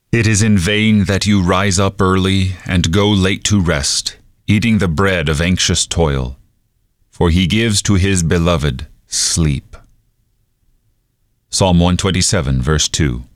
It is in vain that you rise up early and go late to rest, eating the bread of anxious toil, for he gives to his beloved sleep. Psalm 127, verse 2.